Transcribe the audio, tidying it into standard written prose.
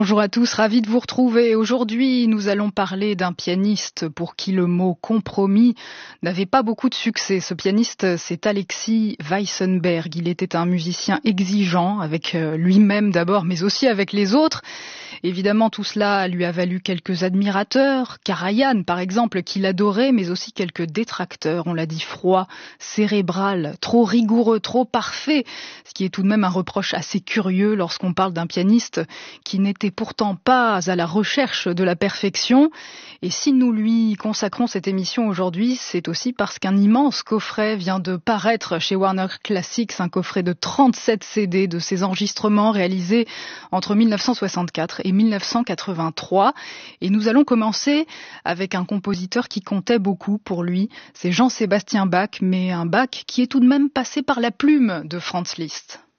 Bonjour à tous, ravi de vous retrouver. Aujourd'hui, nous allons parler d'un pianiste pour qui le mot compromis n'avait pas beaucoup de succès. Ce pianiste, c'est Alexis Weissenberg. Il était un musicien exigeant avec lui-même d'abord, mais aussi avec les autres. Évidemment, tout cela lui a valu quelques admirateurs, Karajan par exemple, qu'il adorait, mais aussi quelques détracteurs. On l'a dit froid, cérébral, trop rigoureux, trop parfait, ce qui est tout de même un reproche assez curieux lorsqu'on parle d'un pianiste qui n'était pourtant pas à la recherche de la perfection. Et si nous lui consacrons cette émission aujourd'hui, c'est aussi parce qu'un immense coffret vient de paraître chez Warner Classics, un coffret de 37 CD de ses enregistrements réalisés entre 1964 et 1983. Et nous allons commencer avec un compositeur qui comptait beaucoup pour lui. C'est Jean-Sébastien Bach, mais un Bach qui est tout de même passé par la plume de Franz Liszt.